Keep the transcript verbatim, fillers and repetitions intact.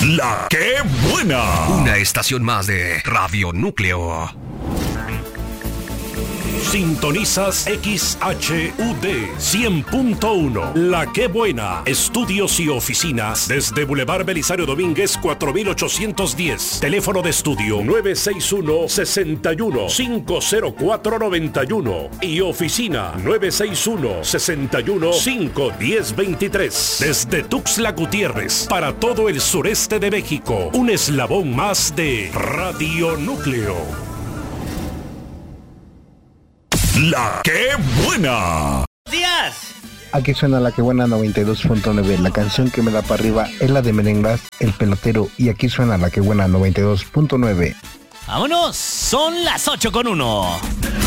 La que buena. Una estación más de Radio Núcleo. Sintonizas X H U D cien punto uno. La que buena. Estudios y oficinas desde Boulevard Belisario Domínguez cuatro mil ochocientos diez. Teléfono de estudio nueve seis uno, seis uno, cinco cero cuatro nueve uno y oficina nueve seis uno, seis uno, cinco uno cero dos tres. Desde Tuxtla Gutiérrez para todo el sureste de México. Un eslabón más de Radio Núcleo. La que buena. ¡Días! Aquí suena La que buena noventa y dos punto nueve. La canción que me da para arriba es la de Merengas, El Pelotero. Y aquí suena La que buena noventa y dos punto nueve. ¡Vámonos! Son las ocho con uno.